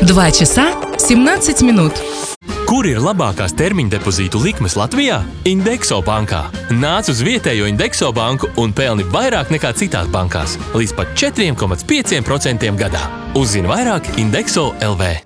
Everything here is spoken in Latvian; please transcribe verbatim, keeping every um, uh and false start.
два часа семнадцать минут. Kur ir labākās termiņa depozītu likmes Latvijā? Indexo bankā. Nāc uz vietējo Indexo banku un pelni vairāk nekā citās bankās. Līdz pat četri komats pieci procenti gadā. Uzzini vairāk Indexo L V.